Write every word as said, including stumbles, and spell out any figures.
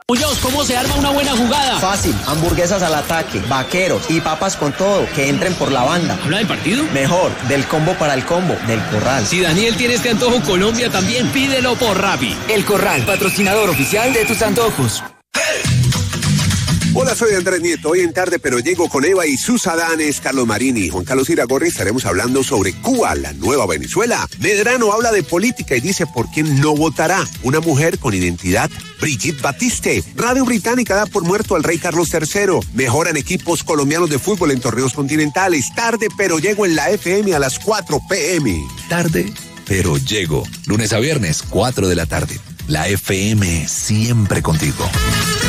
Muñoz, ¿cómo se arma una buena jugada? Fácil, hamburguesas al ataque, vaqueros y papas con todo, que entren por la banda. ¿Habla del partido? Mejor, del combo para el combo, del Corral. Si Daniel tiene este antojo, Colombia también, pídelo por Rappi. El Corral, patrocinador oficial de tus antojos. Hola, soy Andrés Nieto. Hoy en Tarde Pero Llego con Eva y sus Adanes, Carlos Marini y Juan Carlos Iragorri. Estaremos hablando sobre Cuba, la nueva Venezuela. Medrano habla de política y dice por qué no votará una mujer con identidad. Brigitte Batiste. Radio Británica da por muerto al rey Carlos tercero. Mejoran equipos colombianos de fútbol en torneos continentales. Tarde Pero Llego en la F M a las cuatro p m Tarde Pero Llego. Lunes a viernes, cuatro de la tarde. La F M siempre contigo.